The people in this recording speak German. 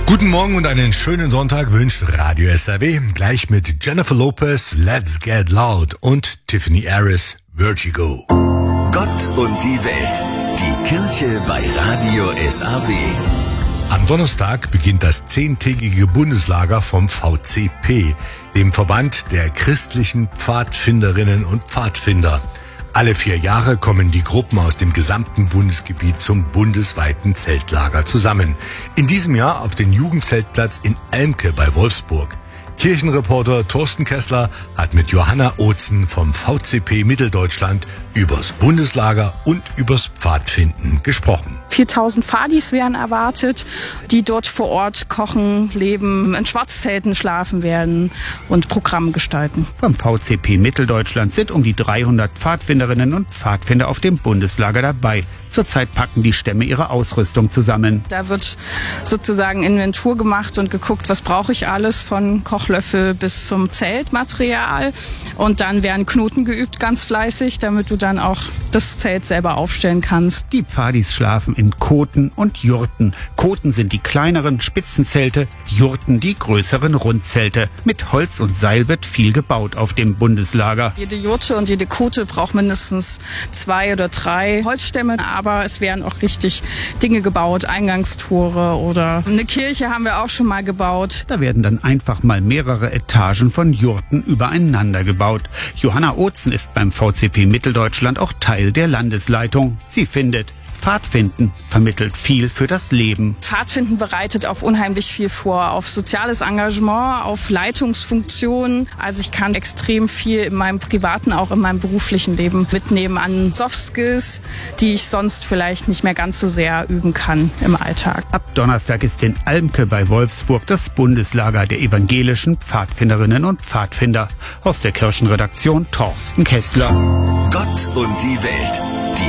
Guten Morgen und einen schönen Sonntag wünscht Radio SRW. Gleich mit Jennifer Lopez, Let's Get Loud und Tiffany Harris, Vertigo. Gott und die Welt. Die Kirche bei Radio SAW. Am Donnerstag beginnt das 10-tägige Bundeslager vom VCP, dem Verband der christlichen Pfadfinderinnen und Pfadfinder. Alle 4 Jahre kommen die Gruppen aus dem gesamten Bundesgebiet zum bundesweiten Zeltlager zusammen. In diesem Jahr auf den Jugendzeltplatz in Almke bei Wolfsburg. Kirchenreporter Thorsten Kessler hat mit Johanna Ozen vom VCP Mitteldeutschland übers Bundeslager und übers Pfadfinden gesprochen. 4000 Pfadis werden erwartet, die dort vor Ort kochen, leben, in Schwarzzelten schlafen werden und Programm gestalten. Vom VCP Mitteldeutschland sind um die 300 Pfadfinderinnen und Pfadfinder auf dem Bundeslager dabei. Zurzeit packen die Stämme ihre Ausrüstung zusammen. Da wird sozusagen Inventur gemacht und geguckt, was brauche ich alles, von Kochlöffel bis zum Zeltmaterial. Und dann werden Knoten geübt, ganz fleißig, damit du dann auch das Zelt selber aufstellen kannst. Die Pfadis schlafen in Koten und Jurten. Koten sind die kleineren Spitzenzelte, Jurten die größeren Rundzelte. Mit Holz und Seil wird viel gebaut auf dem Bundeslager. Jede Jurte und jede Kote braucht mindestens 2 oder 3 Holzstämme, aber es werden auch richtig Dinge gebaut, Eingangstore oder eine Kirche haben wir auch schon mal gebaut. Da werden dann einfach mal mehrere Etagen von Jurten übereinander gebaut. Johanna Ozen ist beim VCP Mitteldeutschland auch Teil der Landesleitung. Sie findet, Pfadfinden vermittelt viel für das Leben. Pfadfinden bereitet auf unheimlich viel vor, auf soziales Engagement, auf Leitungsfunktionen. Also ich kann extrem viel in meinem privaten, auch in meinem beruflichen Leben mitnehmen an Soft Skills, die ich sonst vielleicht nicht mehr ganz so sehr üben kann im Alltag. Ab Donnerstag ist in Almke bei Wolfsburg das Bundeslager der evangelischen Pfadfinderinnen und Pfadfinder. Aus der Kirchenredaktion Thorsten Kessler. Gott und die Welt.